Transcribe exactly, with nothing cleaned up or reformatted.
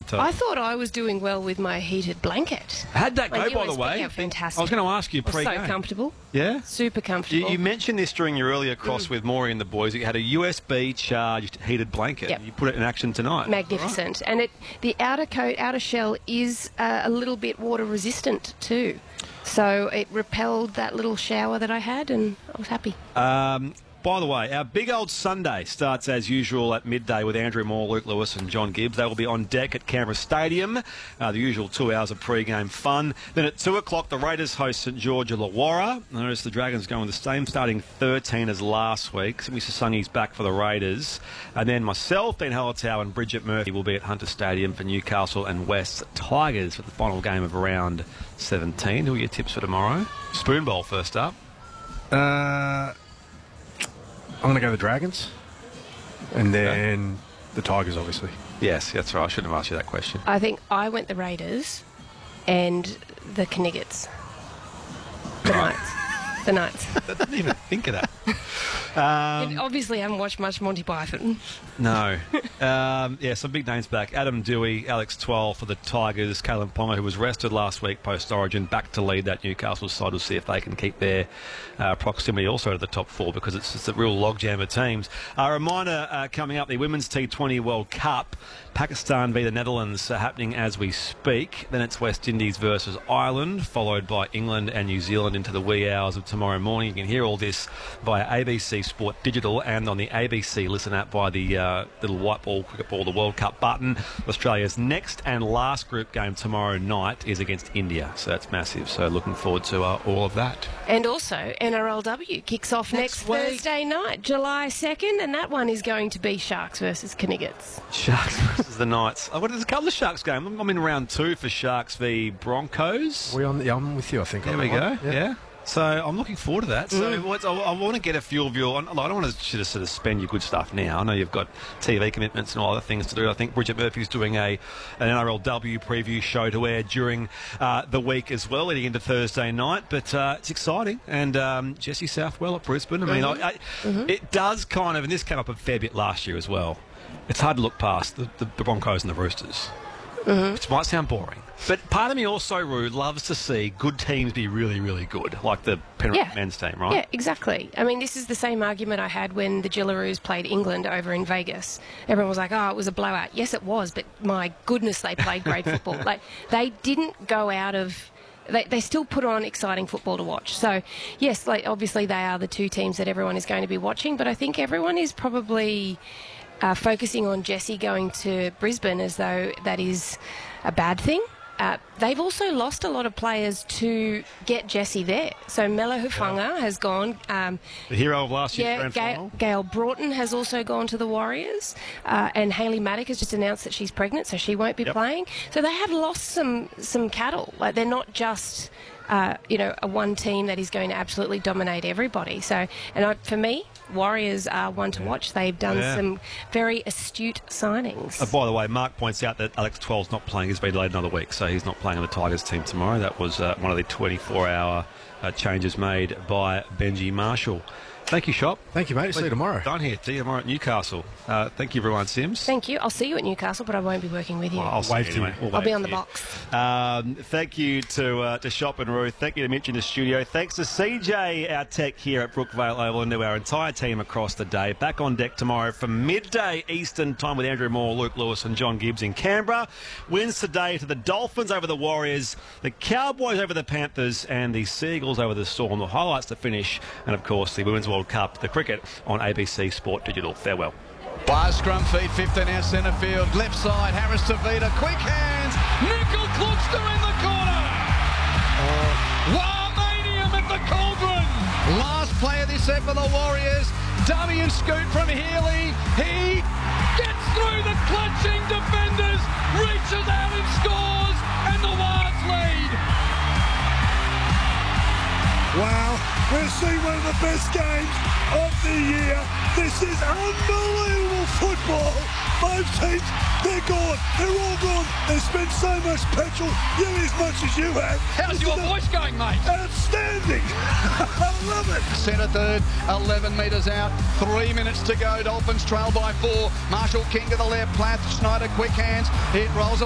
So I thought I was doing well with my heated blanket. How'd that go, My by U S the B, way? yeah, fantastic. I was going to ask you I was pre-game. so comfortable. Yeah? Super comfortable. You, you mentioned this during your earlier cross Mm. with Maury and the boys. You had a U S B charged heated blanket. Yep. You put it in action tonight. Magnificent. And it the outer coat, outer shell is uh, a little bit water resistant too. So it repelled that little shower that I had, and I was happy. Um, by the way, our big old Sunday starts as usual at midday with Andrew Moore, Luke Lewis and John Gibbs. They will be on deck at Canberra Stadium. Uh, the usual two hours of pre-game fun. Then at two o'clock, the Raiders host St George Illawarra. Notice the Dragons going the same starting thirteen as last week. Simi Sasungi's back for the Raiders. And then myself, Dean Hallertau and Bridget Murphy will be at Hunter Stadium for Newcastle and West Tigers for the final game of round seventeen. Who are your tips for tomorrow? Spoon Bowl first up. Uh... I'm going to go the Dragons, and then okay. the Tigers, obviously. Yes, that's right. I shouldn't have asked you that question. I think I went the Raiders and the Kniggets. The Knights. The Knights. I didn't even think of that. Um, obviously, I haven't watched much Monty Python. No. um, yeah, some big names back. Adam Dewey, Alex Twal for the Tigers. Kalen Ponga, who was rested last week post-Origin, back to lead that Newcastle side. We'll see if they can keep their uh, proximity also to the top four, because it's just a real logjam of teams. A uh, reminder uh, coming up, the Women's T twenty World Cup. Pakistan v the Netherlands uh, happening as we speak. Then it's West Indies versus Ireland, followed by England and New Zealand into the wee hours of tomorrow morning. You can hear all this via A B C Sport Digital and on the A B C Listen app by the uh, little white ball, cricket ball, the World Cup button. Australia's next and last group game tomorrow night is against India, so that's massive. So looking forward to uh, all of that. And also, N R L W kicks off next, next Thursday night, July second, and that one is going to be Sharks versus Kniggets. Sharks versus the Knights. Oh, there's a couple of Sharks games. I'm in round two for Sharks v Broncos. We on? Yeah, I'm with you. I think. There we go. Yeah. yeah. So I'm looking forward to that. So mm. I, I want to get a feel of your. I don't want to sort of, sort of spend your good stuff now. I know you've got T V commitments and all other things to do. I think Bridget Murphy's doing a an N R L W preview show to air during uh, the week as well, leading into Thursday night. But uh, it's exciting. And um, Jessie Southwell at Brisbane. I mean, mm-hmm. I, I, mm-hmm. it does kind of, and this came up a fair bit last year as well. It's hard to look past the, the, the Broncos and the Roosters. Mm-hmm. Which might sound boring. But part of me also, Roo, loves to see good teams be really, really good, like the Penrith yeah. men's team, right? Yeah, exactly. I mean, this is the same argument I had when the Gillaroos played England over in Vegas. Everyone was like, oh, it was a blowout. Yes, it was, but my goodness, they played great football. Like, they didn't go out of... They, they still put on exciting football to watch. So, yes, like obviously they are the two teams that everyone is going to be watching, but I think everyone is probably... Uh, focusing on Jessie going to Brisbane as though that is a bad thing. Uh, they've also lost a lot of players to get Jessie there. So Melo Hufanga yeah. has gone. Um, the hero of last year's yeah, grand final. Gail Broughton has also gone to the Warriors. Uh, and Hayley Maddock has just announced that she's pregnant, so she won't be yep. playing. So they have lost some, some cattle. Like, they're not just... Uh, you know, a one team that is going to absolutely dominate everybody. So, and I, for me, Warriors are one to watch. They've done yeah. some very astute signings. Uh, by the way, Mark points out that Alex Twelve's not playing. He's been delayed another week, so he's not playing on the Tigers team tomorrow. That was uh, one of the twenty-four hour uh, changes made by Benji Marshall. Thank you, Shop. Thank you, mate. See you tomorrow. Done here. See you tomorrow at Newcastle. Uh, thank you, everyone. Sims. Thank you. I'll see you at Newcastle, but I won't be working with you. Well, I'll wave to you. We'll I'll be on the you. box. Um, thank you to uh, to Shop and Ruth. Thank you to Mitch in the studio. Thanks to C J, our tech here at Brookvale Oval, and to our entire team across the day. Back on deck tomorrow from midday Eastern time with Andrew Moore, Luke Lewis and John Gibbs in Canberra. Wins today to the Dolphins over the Warriors, the Cowboys over the Panthers, and the Seagulls over the Storm. The highlights to finish, and of course the Women's World Cup, the cricket on A B C Sport Digital. Farewell. Wire scrum feed, fifteen out centre field, left side, Harris to Vida, quick hands, Nickel Kluxter in the corner. Oh. Warmanium at the Cauldron. Last play of this set for the Warriors, dummy and scoot from Healy. He gets through the clutching defenders, reaches out and scores, and the Wards lead. Wow, we're seeing one of the best games of the year. This is unbelievable football. Both teams, they're gone. They're all gone. They spent so much petrol, nearly as much as you have. How's your voice going, mate? Outstanding. I love it. Centre third, eleven metres out. Three minutes to go. Dolphins trail by four. Marshall King to the left. Plath, Schneider, quick hands. It rolls